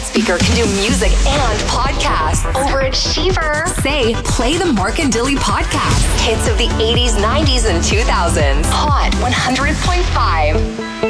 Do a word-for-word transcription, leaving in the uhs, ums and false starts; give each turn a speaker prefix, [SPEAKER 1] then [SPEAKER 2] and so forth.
[SPEAKER 1] speaker can do music and podcasts over at Shever. Say, play the Mark and Dilly podcast. Hits of the eighties, nineties, and two thousands. Hot one hundred point five.